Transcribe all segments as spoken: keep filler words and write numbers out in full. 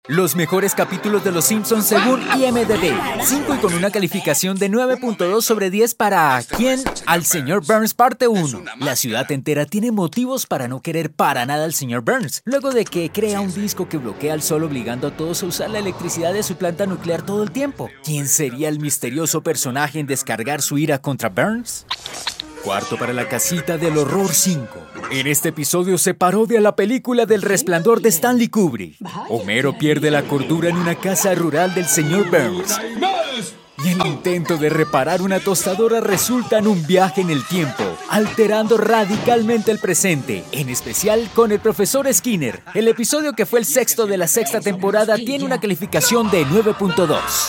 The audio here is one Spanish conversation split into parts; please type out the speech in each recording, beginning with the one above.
Los mejores capítulos de Los Simpsons según I M D B. cinco y con una calificación de nueve punto dos sobre diez para ¿Quién? Al señor Burns parte uno. La ciudad entera tiene motivos para no querer para nada al señor Burns, luego de que crea un disco que bloquea el sol obligando a todos a usar la electricidad de su planta nuclear todo el tiempo. ¿Quién sería el misterioso personaje en descargar su ira contra Burns? Cuarto para la casita del horror cinco. En este episodio se parodia la película del Resplandor de Stanley Kubrick. Homero pierde la cordura en una casa rural del señor Burns. Y el intento de reparar una tostadora resulta en un viaje en el tiempo, alterando radicalmente el presente, en especial con el profesor Skinner. El episodio, que fue el sexto de la sexta temporada, tiene una calificación de nueve punto dos.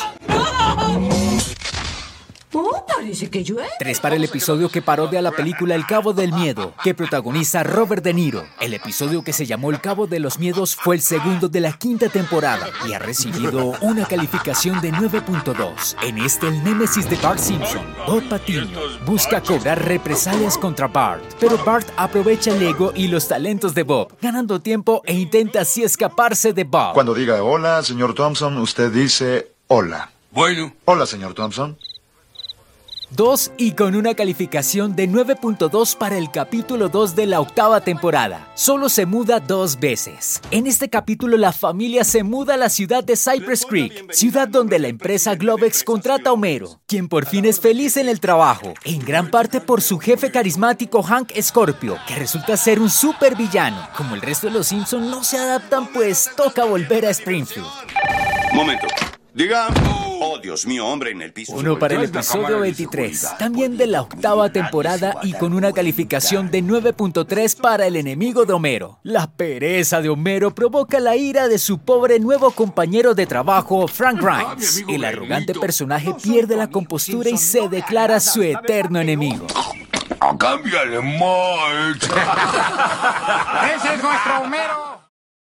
Oh, parece que llueve. tres para el episodio que parodia la película El Cabo del Miedo, que protagoniza Robert De Niro. El episodio, que se llamó El Cabo de los Miedos, fue el segundo de la quinta temporada y ha recibido una calificación de nueve punto dos. En este, el némesis de Bart Simpson, Bob Patiño, busca cobrar represalias contra Bart, pero Bart aprovecha el ego y los talentos de Bob, ganando tiempo e intenta así escaparse de Bob. Cuando diga hola, señor Thompson, usted dice hola. Bueno. Hola, señor Thompson. dos y con una calificación de nueve punto dos para el capítulo dos de la octava temporada. Solo se muda dos veces. En este capítulo, la familia se muda a la ciudad de Cypress Creek, ciudad donde la empresa Globex contrata a Homero, quien por fin es feliz en el trabajo, en gran parte por su jefe carismático Hank Scorpio, que resulta ser un supervillano. Como el resto de los Simpsons no se adaptan, pues toca volver a Springfield. Momento. Diga. Oh, Dios mío, hombre en el piso. Uno para el episodio veintitrés, también de la octava temporada y con una calificación de nueve punto tres para el enemigo de Homero. La pereza de Homero provoca la ira de su pobre nuevo compañero de trabajo, Frank Grimes. El arrogante personaje pierde la compostura y se declara su eterno enemigo. ¡Cámbiale, Mike! ¡Ese es nuestro Homero!